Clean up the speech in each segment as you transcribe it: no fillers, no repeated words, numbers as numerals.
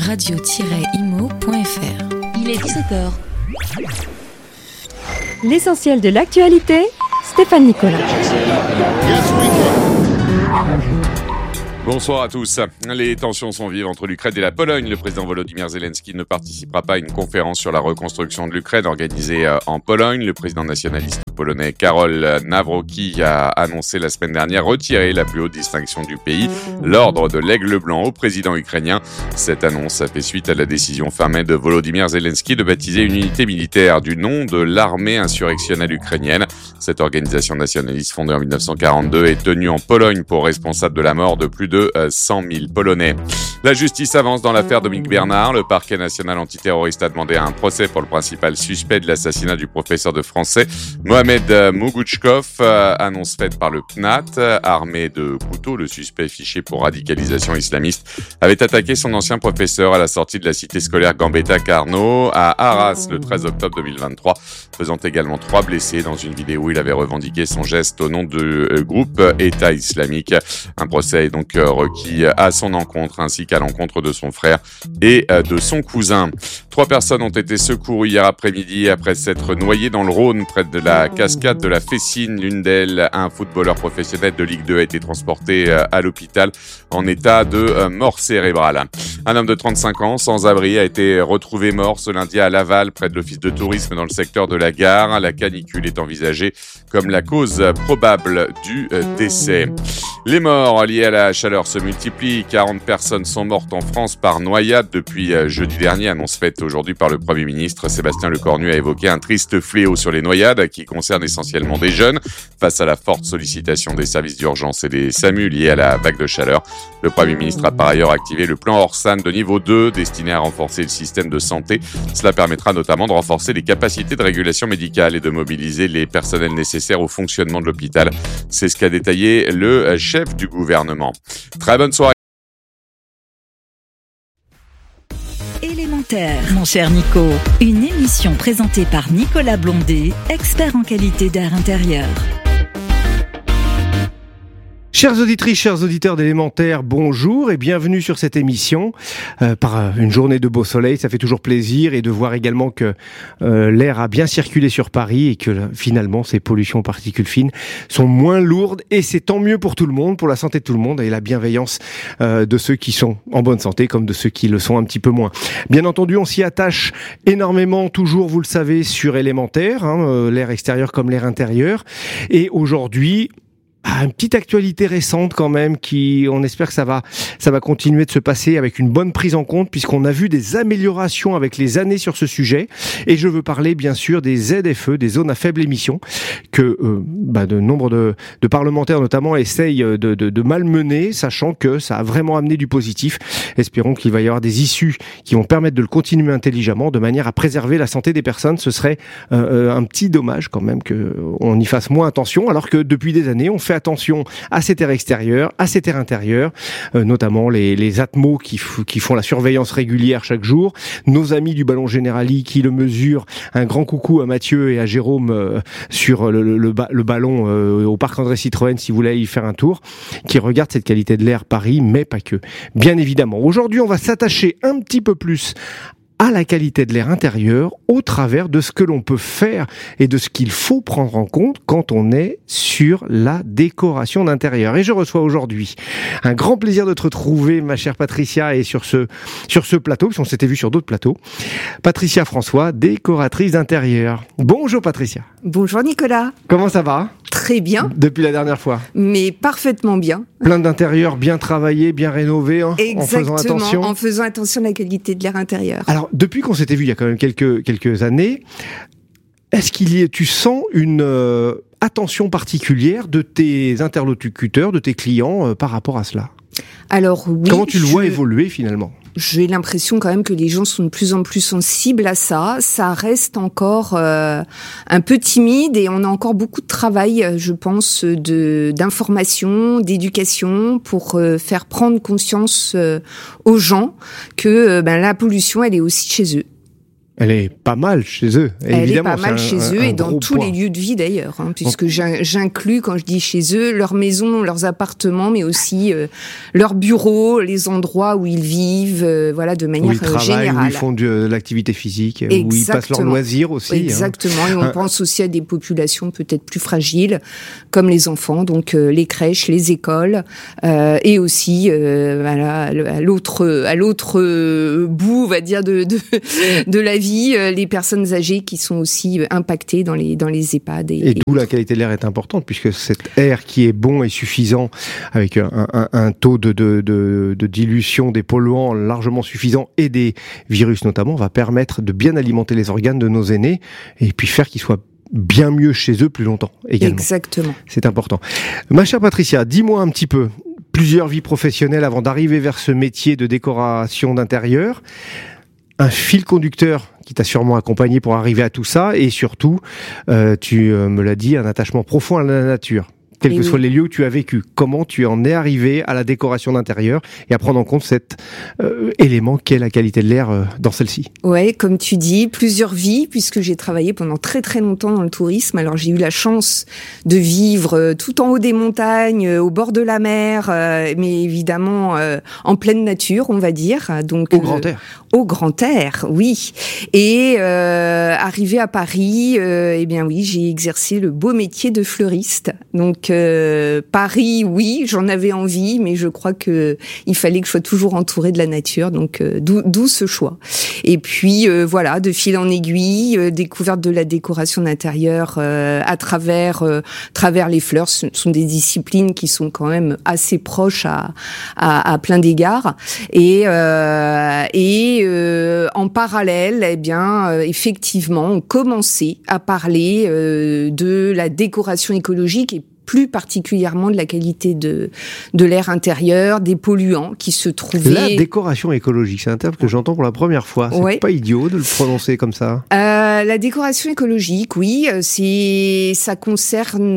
radio-imo.fr. Il est 17h. L'essentiel de l'actualité, Stéphane Nicolas. Bonsoir à tous. Les tensions sont vives entre l'Ukraine et la Pologne. Le président Volodymyr Zelensky ne participera pas à une conférence sur la reconstruction de l'Ukraine organisée en Pologne. Le président nationaliste polonais Karol Nawrocki a annoncé la semaine dernière retirer la plus haute distinction du pays, l'ordre de l'Aigle Blanc, au président ukrainien. Cette annonce a fait suite à la décision fin mai de Volodymyr Zelensky de baptiser une unité militaire du nom de l'armée insurrectionnelle ukrainienne. Cette organisation nationaliste fondée en 1942 est tenue en Pologne pour responsable de la mort de plus de 100 000 Polonais. La justice avance dans l'affaire Dominique Bernard. Le parquet national antiterroriste a demandé un procès pour le principal suspect de l'assassinat du professeur de français Mohamed Mougouchkov. Annonce faite par le PNAT. Armé de couteaux, le suspect fiché pour radicalisation islamiste avait attaqué son ancien professeur à la sortie de la cité scolaire Gambetta Carnot à Arras le 13 octobre 2023, faisant également 3 blessés. Dans une vidéo où il avait revendiqué son geste au nom du groupe État islamique. Un procès est donc requis à son encontre ainsi qu'à l'encontre de son frère et de son cousin. 3 personnes ont été secourues hier après-midi après s'être noyées dans le Rhône près de la cascade de la Fessine. L'une d'elles, un footballeur professionnel de Ligue 2, a été transporté à l'hôpital en état de mort cérébrale. Un homme de 35 ans sans abri a été retrouvé mort ce lundi à Laval près de l'office de tourisme dans le secteur de la gare. La canicule est envisagée comme la cause probable du décès. Les morts liés à la chaleur se multiplient. 40 personnes sont mortes en France par noyade depuis jeudi dernier, annonce faite aujourd'hui par le Premier ministre. Sébastien Lecornu a évoqué un triste fléau sur les noyades qui concerne essentiellement des jeunes. Face à la forte sollicitation des services d'urgence et des SAMU liés à la vague de chaleur, le Premier ministre a par ailleurs activé le plan Orsan de niveau 2 destiné à renforcer le système de santé. Cela permettra notamment de renforcer les capacités de régulation médicale et de mobiliser les personnels nécessaires au fonctionnement de l'hôpital. C'est ce qu'a détaillé le chef du gouvernement. Très bonne soirée. Élémentaire, mon cher Nico. Une émission présentée par Nicolas Blondet, expert en qualité d'air intérieur. Chères auditrices, chers auditeurs d'Élémentaire, bonjour et bienvenue sur cette émission. Par une journée de beau soleil, ça fait toujours plaisir, et de voir également que l'air a bien circulé sur Paris et que finalement ces pollutions aux particules fines sont moins lourdes, et c'est tant mieux pour tout le monde, pour la santé de tout le monde et la bienveillance de ceux qui sont en bonne santé comme de ceux qui le sont un petit peu moins. Bien entendu, on s'y attache énormément, toujours, vous le savez, sur Élémentaire, l'air extérieur comme l'air intérieur. Et aujourd'hui, une petite actualité récente quand même, qui, on espère que ça va continuer de se passer avec une bonne prise en compte, puisqu'on a vu des améliorations avec les années sur ce sujet. Et je veux parler bien sûr des ZFE, des zones à faible émission, que de nombre de parlementaires notamment essayent de malmener, sachant que ça a vraiment amené du positif. Espérons qu'il va y avoir des issues qui vont permettre de le continuer intelligemment, de manière à préserver la santé des personnes. Ce serait un petit dommage quand même qu'on y fasse moins attention, alors que depuis des années on fait attention à cet air extérieur, à cet air intérieur, notamment les Atmos qui font la surveillance régulière chaque jour, nos amis du Ballon Generali qui le mesurent. Un grand coucou à Mathieu et à Jérôme sur le ballon au parc André Citroën, si vous voulez y faire un tour, qui regardent cette qualité de l'air Paris, mais pas que. Bien évidemment, aujourd'hui on va s'attacher un petit peu plus à la qualité de l'air intérieur au travers de ce que l'on peut faire et de ce qu'il faut prendre en compte quand on est sur la décoration d'intérieur. Et je reçois aujourd'hui un grand plaisir de te retrouver, ma chère Patricia, et sur ce plateau, parce qu'on s'était vu sur d'autres plateaux. Patricia François, décoratrice d'intérieur. Bonjour Patricia. Bonjour Nicolas. Comment ça va ? Très bien. Depuis la dernière fois. Mais parfaitement bien. Plein d'intérieurs bien travaillés, bien rénovés, Exactement, en faisant attention. En faisant attention à la qualité de l'air intérieur. Alors, depuis qu'on s'était vu il y a quand même quelques années, est-ce tu sens une attention particulière de tes interlocuteurs, de tes clients par rapport à cela ? Alors oui. Comment tu le vois évoluer finalement ? J'ai l'impression quand même que les gens sont de plus en plus sensibles à ça. Ça reste encore un peu timide, et on a encore beaucoup de travail, je pense, d'information, d'éducation, pour faire prendre conscience aux gens que la pollution, elle est aussi chez eux. Elle est pas mal chez eux. Elle est pas mal chez eux et dans tous les lieux de vie d'ailleurs, puisque j'inclus, quand je dis chez eux, leurs maisons, leurs appartements, mais aussi leurs bureaux, les endroits où ils vivent, voilà, de manière générale. Où ils travaillent, où ils font de l'activité physique, où ils passent leurs loisirs aussi. Exactement, et on pense aussi à des populations peut-être plus fragiles, comme les enfants, donc les crèches, les écoles, et aussi voilà, à l'autre bout, on va dire, de la vie, les personnes âgées qui sont aussi impactées dans les EHPAD. Et d'où la qualité de l'air est importante, puisque cet air qui est bon et suffisant, avec un taux de dilution des polluants largement suffisant et des virus notamment, va permettre de bien alimenter les organes de nos aînés et puis faire qu'ils soient bien mieux chez eux plus longtemps également. Exactement. C'est important. Ma chère Patricia, dis-moi un petit peu, plusieurs vies professionnelles avant d'arriver vers ce métier de décoration d'intérieur. Un fil conducteur qui t'a sûrement accompagné pour arriver à tout ça, et surtout, tu me l'as dit, un attachement profond à la nature. Quels que soient les lieux où tu as vécu, comment tu en es arrivé à la décoration d'intérieur et à prendre en compte cet élément qu'est la qualité de l'air dans celle-ci. Ouais, comme tu dis, plusieurs vies, puisque j'ai travaillé pendant très très longtemps dans le tourisme. Alors j'ai eu la chance de vivre tout en haut des montagnes, au bord de la mer, mais évidemment en pleine nature, on va dire. Donc au grand air. Au grand air, oui. Et arrivé à Paris, eh bien oui, j'ai exercé le beau métier de fleuriste. Donc Paris, oui, j'en avais envie, mais je crois que il fallait que je sois toujours entourée de la nature, donc d'où ce choix. Et puis voilà, de fil en aiguille, découverte de la décoration d'intérieur à travers les fleurs. Ce sont des disciplines qui sont quand même assez proches à plein d'égards. Et en parallèle, eh bien, effectivement, on commençait à parler de la décoration écologique et plus particulièrement de la qualité de l'air intérieur, des polluants qui se trouvaient... La décoration écologique, c'est un terme que j'entends pour la première fois. C'est pas idiot de le prononcer comme ça. La décoration écologique, oui, ça concerne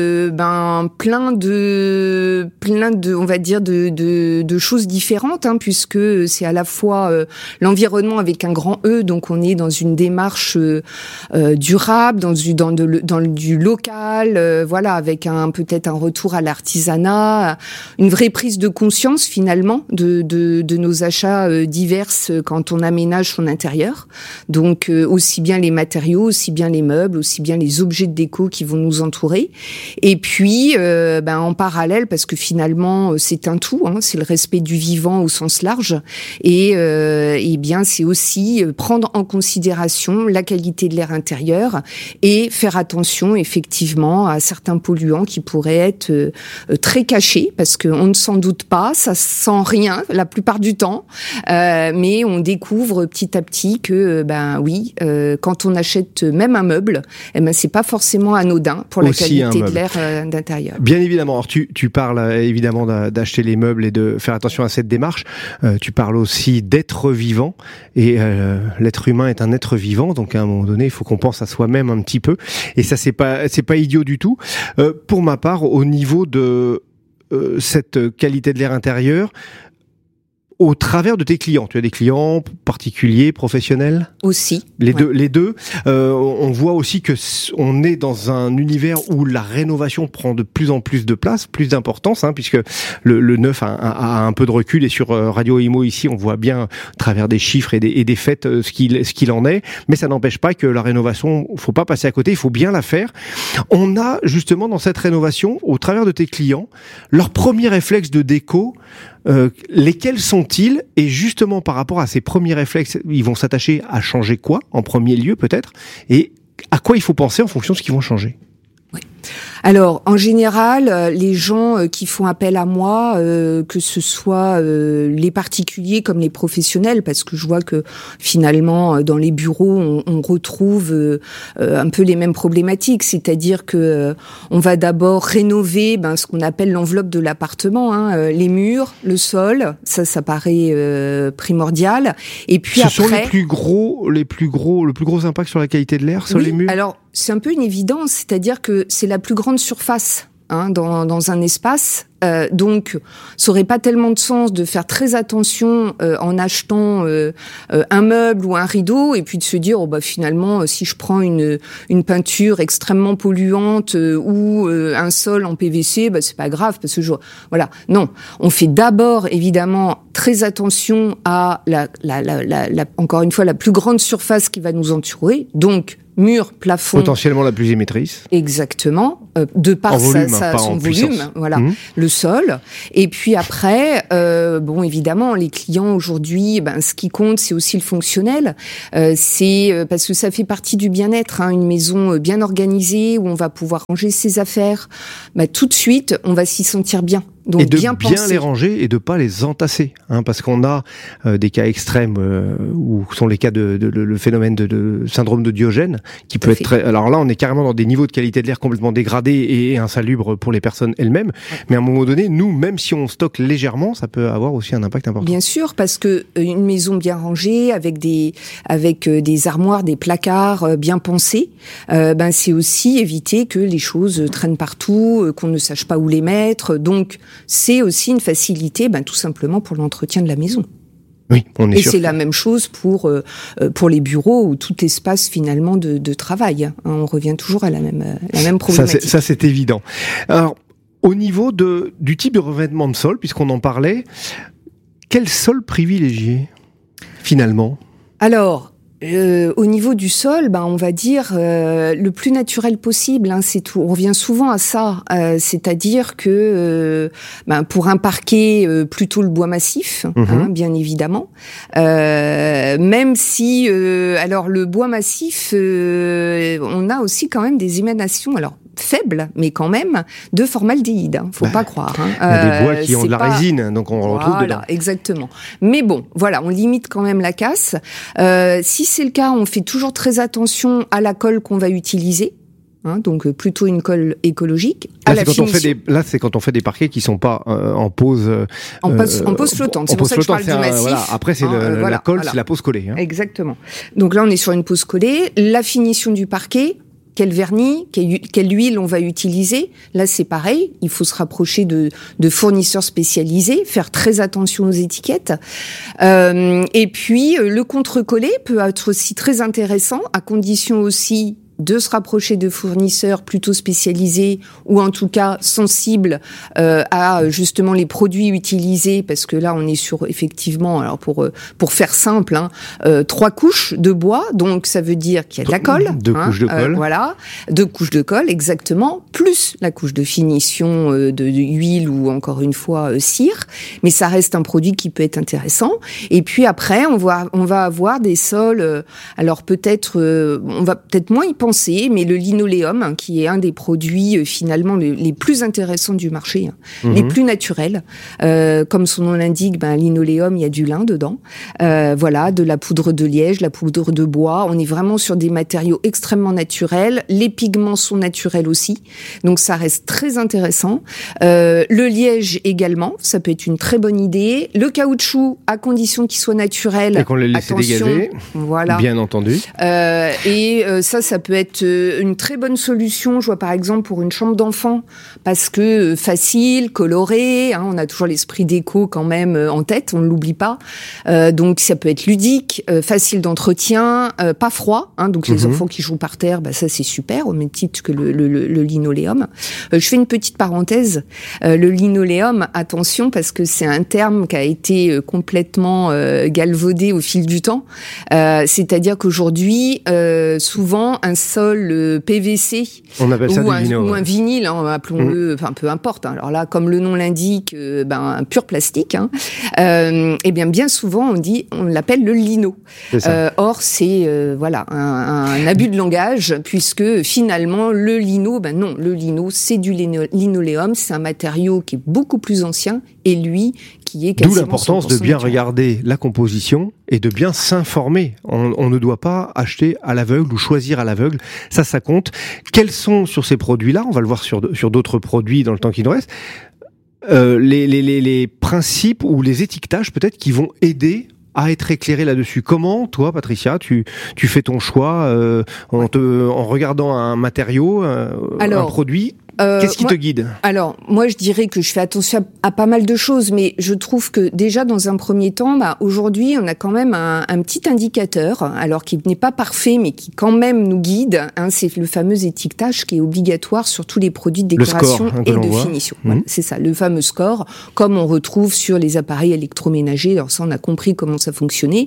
plein de on va dire de choses différentes, puisque c'est à la fois l'environnement avec un grand E, donc on est dans une démarche durable, dans du local, voilà, avec peut-être un retour à l'artisanat, une vraie prise de conscience finalement de nos achats divers quand on aménage son intérieur. Donc aussi bien les matériaux, aussi bien les meubles, aussi bien les objets de déco qui vont nous entourer. Et puis en parallèle, parce que finalement c'est un tout, c'est le respect du vivant au sens large, et bien c'est aussi prendre en considération la qualité de l'air intérieur et faire attention effectivement à certains polluants qui pourraient être très cachés, parce qu'on ne s'en doute pas, ça sent rien la plupart du temps, mais on découvre petit à petit que quand on achète même un meuble, c'est pas forcément anodin pour la qualité de l'air d'intérieur. Bien évidemment. Alors tu parles évidemment d'acheter les meubles et de faire attention à cette démarche. Tu parles aussi d'être vivant, et l'être humain est un être vivant, donc à un moment donné il faut qu'on pense à soi-même un petit peu, et ça c'est pas idiot du tout. Pour ma part, au niveau de cette qualité de l'air intérieur, au travers de tes clients, tu as des clients particuliers, professionnels aussi. Les deux. On voit aussi que on est dans un univers où la rénovation prend de plus en plus de place, plus d'importance, puisque le neuf a un peu de recul, et sur Radio Imo ici, on voit bien à travers des chiffres et des faits ce qu'il en est. Mais ça n'empêche pas que la rénovation, faut pas passer à côté, il faut bien la faire. On a justement dans cette rénovation, au travers de tes clients, leur premier réflexe de déco. Lesquels sont-ils? Et justement, par rapport à ces premiers réflexes, ils vont s'attacher à changer quoi en premier lieu peut-être? Et à quoi il faut penser en fonction de ce qu'ils vont changer? Oui. Alors, en général, les gens qui font appel à moi, que ce soit les particuliers comme les professionnels, parce que je vois que finalement, dans les bureaux, on retrouve un peu les mêmes problématiques, c'est-à-dire que on va d'abord rénover ce qu'on appelle l'enveloppe de l'appartement, les murs, le sol, ça paraît primordial. Et puis ce sont le plus gros impact sur la qualité de l'air, sur les murs. Alors, c'est un peu une évidence, c'est-à-dire que c'est la plus grande surface dans un espace. Donc, ça aurait pas tellement de sens de faire très attention en achetant un meuble ou un rideau et puis de se dire finalement si je prends une peinture extrêmement polluante ou un sol en PVC, c'est pas grave parce que voilà. Non, on fait d'abord évidemment très attention à encore une fois la plus grande surface qui va nous entourer. Donc mur, plafond. Potentiellement la plus émettrice. Exactement. De par son volume, voilà. Le sol. Et puis après, évidemment, les clients aujourd'hui, ce qui compte, c'est aussi le fonctionnel. C'est parce que ça fait partie du bien-être, une maison bien organisée où on va pouvoir ranger ses affaires. Tout de suite, on va s'y sentir bien. Donc, et de bien penser. Les ranger et de pas les entasser, parce qu'on a des cas extrêmes où sont les cas le phénomène de syndrome de Diogène qui peut être très. Alors là, on est carrément dans des niveaux de qualité de l'air complètement dégradés et insalubres pour les personnes elles-mêmes. Ouais. Mais à un moment donné, nous, même si on stocke légèrement, ça peut avoir aussi un impact important. Bien sûr, parce que une maison bien rangée avec des armoires, des placards bien pensés, c'est aussi éviter que les choses traînent partout, qu'on ne sache pas où les mettre. Donc c'est aussi une facilité, tout simplement pour l'entretien de la maison. Oui, on est et sûr. C'est la même chose pour les bureaux ou tout espace finalement de travail. On revient toujours à la même problématique. Ça c'est évident. Alors, au niveau du type de revêtement de sol, puisqu'on en parlait, quel sol privilégier finalement ? Alors, au niveau du sol, on va dire le plus naturel possible. C'est tout. On revient souvent à ça, c'est-à-dire que pour un parquet, plutôt le bois massif, bien évidemment. Même si, alors le bois massif, on a aussi quand même des émanations. Alors faible, mais quand même, de formaldéhyde. Faut pas croire. Il y a des bois qui ont de la résine, donc on retrouve dedans. Voilà, exactement. Mais bon, voilà, on limite quand même la casse. Si c'est le cas, on fait toujours très attention à la colle qu'on va utiliser. Donc plutôt une colle écologique. Là, c'est quand on fait des parquets qui sont pas en pose en pose flottante. C'est pour ça que je parle du massif. Voilà. Après, c'est la colle, c'est la pose collée. Exactement. Donc là, on est sur une pose collée. La finition du parquet. Quel vernis, quelle huile on va utiliser. Là, c'est pareil. Il faut se rapprocher de fournisseurs spécialisés, faire très attention aux étiquettes. Et puis, le contre-collé peut être aussi très intéressant, à condition aussi de se rapprocher de fournisseurs plutôt spécialisés ou en tout cas sensibles à justement les produits utilisés, parce que là on est sur effectivement, alors pour faire simple, 3 couches de bois, donc ça veut dire qu'il y a de la colle, 2 couches de colle, voilà, 2 couches de colle exactement, plus la couche de finition de huile ou encore une fois cire, mais ça reste un produit qui peut être intéressant. Et puis après on va avoir des sols, alors peut-être on va peut-être moins y penser, mais le linoléum, qui est un des produits finalement les plus intéressants du marché, les plus naturels. Comme son nom l'indique, linoléum, il y a du lin dedans. Voilà, de la poudre de liège, la poudre de bois. On est vraiment sur des matériaux extrêmement naturels. Les pigments sont naturels aussi, donc ça reste très intéressant. Le liège également, ça peut être une très bonne idée. Le caoutchouc, à condition qu'il soit naturel. Et qu'on le laisse dégazer, voilà. Bien entendu. Et ça peut être une très bonne solution, je vois par exemple pour une chambre d'enfant, parce que facile, coloré, on a toujours l'esprit déco quand même en tête, on ne l'oublie pas. Donc ça peut être ludique, facile d'entretien, pas froid, donc les enfants qui jouent par terre, ça c'est super, au même titre que le linoléum. Je fais une petite parenthèse, le linoléum, attention, parce que c'est un terme qui a été complètement galvaudé au fil du temps, c'est-à-dire qu'aujourd'hui, souvent un sol PVC on appelle ça ou un vinyle, appelons-le, peu importe. Alors là, comme le nom l'indique, un pur plastique. Et bien souvent on l'appelle le lino. Or c'est un abus de langage, puisque finalement le lino, non, le lino c'est du linoléum, c'est un matériau qui est beaucoup plus ancien et lui qui est quasiment. D'où l'importance de bien regarder la composition et de bien s'informer. On ne doit pas acheter à l'aveugle ou choisir à l'aveugle. Ça compte. Quels sont sur ces produits-là, on va le voir sur d'autres produits dans le temps qui nous reste, les principes ou les étiquetages peut-être qui vont aider à être éclairé là-dessus. Comment, toi, Patricia, tu fais ton choix en regardant un matériau, un produit, Qu'est-ce qui te guide ? Alors, moi, je dirais que je fais attention à pas mal de choses, mais je trouve que déjà, dans un premier temps, aujourd'hui, on a quand même un petit indicateur, alors qui n'est pas parfait, mais qui quand même nous guide. C'est le fameux étiquetage qui est obligatoire sur tous les produits de décoration et de finition. Voilà, c'est ça, le fameux score, comme on retrouve sur les appareils électroménagers. Alors ça, on a compris comment ça fonctionnait.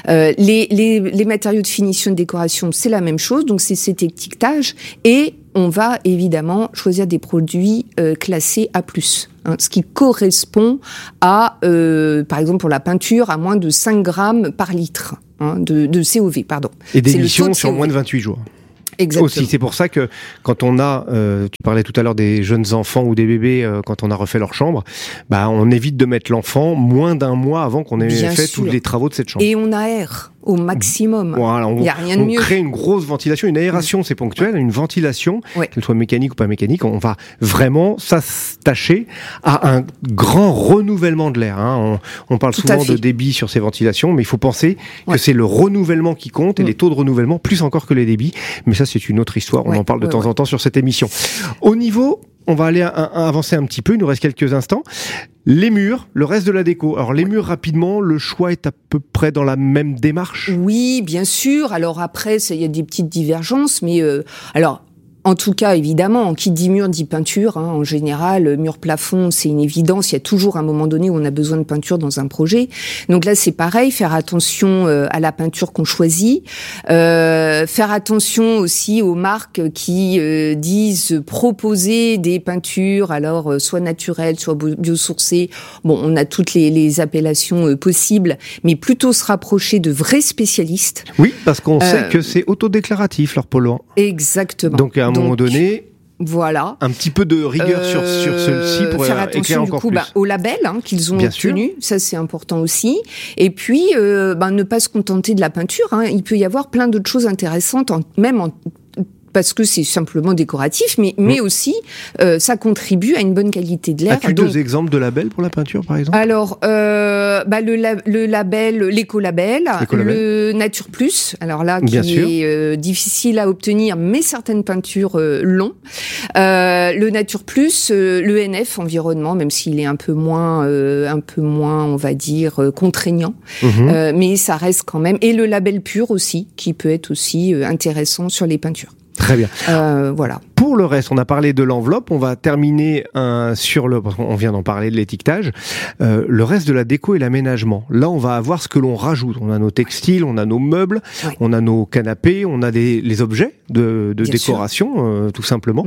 Les matériaux de finition et de décoration, c'est la même chose. Donc, c'est cet étiquetage et on va évidemment choisir des produits classés A+, ce qui correspond à, par exemple pour la peinture, à moins de 5 grammes par litre de COV, pardon. Et d'émissions sur moins de 28 jours. Exactement. Aussi, c'est pour ça que quand on a, tu parlais tout à l'heure des jeunes enfants ou des bébés, quand on a refait leur chambre, on évite de mettre l'enfant moins d'un mois avant qu'on ait fait tous les travaux de cette chambre. Et on aère au maximum. Voilà, il n'y a rien de mieux. On crée une grosse ventilation, une aération, c'est ponctuel, une ventilation, qu'elle soit mécanique ou pas mécanique. On va vraiment s'attacher à un grand renouvellement de l'air. On parle souvent de débit sur ces ventilations, mais il faut penser que c'est le renouvellement qui compte et les taux de renouvellement plus encore que les débits. Mais ça, c'est une autre histoire. On en parle de temps en temps sur cette émission. Au niveau, on va aller avancer un petit peu. Il nous reste quelques instants. Les murs, le reste de la déco. Alors les murs, rapidement, le choix est à peu près dans la même démarche ? Oui, bien sûr. Alors après, il y a des petites divergences, mais en tout cas, évidemment, qui dit mur dit peinture. En général, mur plafond, c'est une évidence. Il y a toujours un moment donné où on a besoin de peinture dans un projet. Donc là, c'est pareil, faire attention à la peinture qu'on choisit. Faire attention aussi aux marques qui disent proposer des peintures, alors soit naturelles, soit biosourcées. Bon, on a toutes les appellations possibles, mais plutôt se rapprocher de vrais spécialistes. Oui, parce qu'on sait que c'est autodéclaratif, leur polluant. Exactement. Donc, à un moment donné, voilà, un petit peu de rigueur sur celui-ci pour faire attention du coup au label qu'ils ont Bien obtenu, sûr. Ça c'est important aussi. Et puis ne pas se contenter de la peinture. Il peut y avoir plein d'autres choses intéressantes, parce que c'est simplement décoratif, mais aussi ça contribue à une bonne qualité de l'air. As-tu deux exemples de labels pour la peinture, par exemple ? Alors, le label, l'écolabel, le Nature Plus, alors là, qui est difficile à obtenir, mais certaines peintures l'ont. Le Nature Plus, l'ENF environnement, même s'il est un peu moins, on va dire, contraignant, mais ça reste quand même. Et le label Pur aussi, qui peut être aussi intéressant sur les peintures. Très bien. Voilà. Pour le reste, on a parlé de l'enveloppe, on va terminer parce qu'on vient d'en parler de l'étiquetage, le reste de la déco et l'aménagement. Là, on va avoir ce que l'on rajoute. On a nos textiles, on a nos meubles, on a nos canapés, on a les objets de décoration, tout simplement.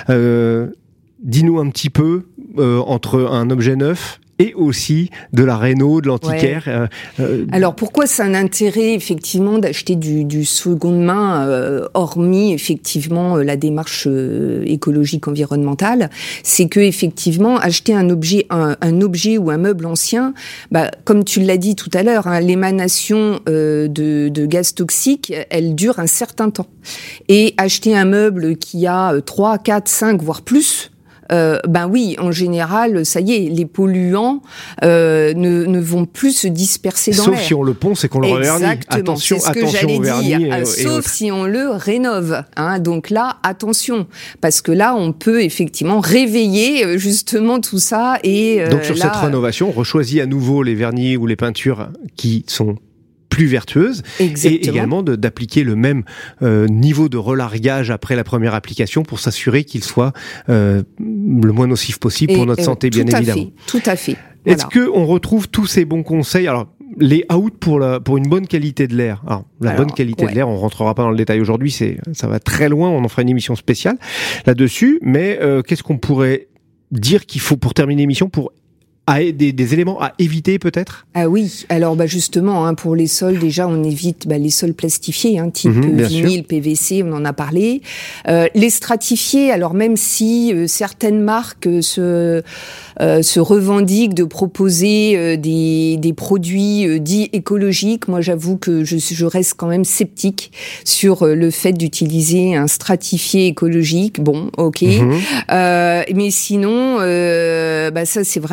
Dis-nous un petit peu, entre un objet neuf et aussi de la réno, de l'antiquaire. Alors pourquoi c'est un intérêt effectivement d'acheter du seconde main, hormis effectivement la démarche écologique environnementale, c'est que effectivement acheter un objet ou un meuble ancien, comme tu l'as dit tout à l'heure, l'émanation de gaz toxiques, elle dure un certain temps. Et acheter un meuble qui a 3, 4, 5 voire plus, oui, en général, ça y est, les polluants ne vont plus se disperser dans l'air. Sauf si on le ponce et qu'on le revernit. Attention au vernis. Sauf si on le rénove. Donc là, attention, parce que là, on peut effectivement réveiller justement tout ça. Et donc sur cette rénovation, on rechoisit à nouveau les vernis ou les peintures qui sont plus vertueuse. Exactement. Et également d'appliquer le même niveau de relargage après la première application pour s'assurer qu'il soit le moins nocif possible pour notre santé, bien évidemment. Tout à fait. Voilà. Est-ce qu'on retrouve tous ces bons conseils ? Alors, les out pour une bonne qualité de l'air. Alors, bonne qualité de l'air, on rentrera pas dans le détail aujourd'hui, ça va très loin, on en fera une émission spéciale là-dessus, mais qu'est-ce qu'on pourrait dire qu'il faut pour terminer l'émission pour des éléments à éviter peut-être ? Ah oui, alors justement, pour les sols, déjà on évite les sols plastifiés, type vinyle, PVC, on en a parlé. Les stratifiés, alors même si certaines marques se revendiquent de proposer des produits dits écologiques, moi j'avoue que je reste quand même sceptique sur le fait d'utiliser un stratifié écologique. Bon, ok. Mais sinon, ça c'est vraiment à éviter.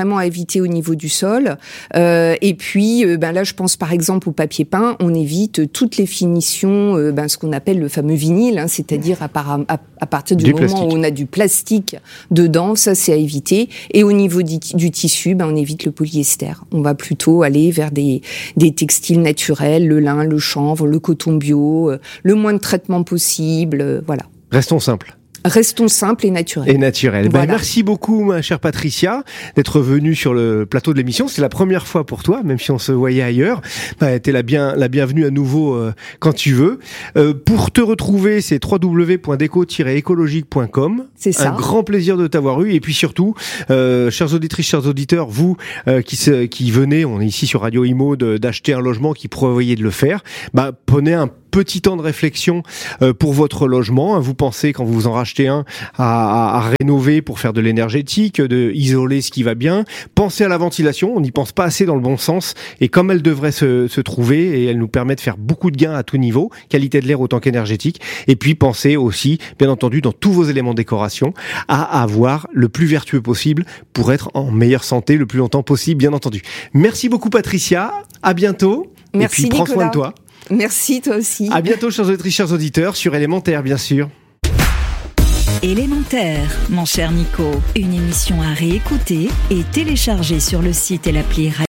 éviter au niveau du sol. Et puis, là, je pense par exemple au papier peint. On évite toutes les finitions, ce qu'on appelle le fameux vinyle, c'est-à-dire à partir du moment où on a du plastique dedans, ça c'est à éviter. Et au niveau du tissu, on évite le polyester. On va plutôt aller vers des textiles naturels, le lin, le chanvre, le coton bio, le moins de traitements possible, voilà. Restons simples. Restons simples et naturels. Voilà. Merci beaucoup, ma chère Patricia, d'être venue sur le plateau de l'émission. C'est la première fois pour toi, même si on se voyait ailleurs. T'es la bienvenue à nouveau quand tu veux. Pour te retrouver, c'est www.deco-écologique.com. C'est ça. Un grand plaisir de t'avoir eu. Et puis surtout, chères auditrices, chers auditeurs, vous qui venez, on est ici sur Radio Imo, d'acheter un logement, qui prévoyez de le faire, prenez un petit temps de réflexion pour votre logement. Vous pensez, quand vous vous en rachetez un, à rénover pour faire de l'énergétique, de isoler ce qui va bien. Pensez à la ventilation, on n'y pense pas assez dans le bon sens, et comme elle devrait se trouver, et elle nous permet de faire beaucoup de gains à tout niveau, qualité de l'air autant qu'énergétique. Et puis pensez aussi, bien entendu, dans tous vos éléments de décoration, à avoir le plus vertueux possible pour être en meilleure santé le plus longtemps possible, bien entendu. Merci beaucoup Patricia, à bientôt. Merci, et puis prends Nicolas. soin de toi. Merci, toi aussi. À bientôt, chers auditrices, chers auditeurs, sur Élémentaire, bien sûr. Élémentaire, mon cher Nico. Une émission à réécouter et télécharger sur le site et l'appli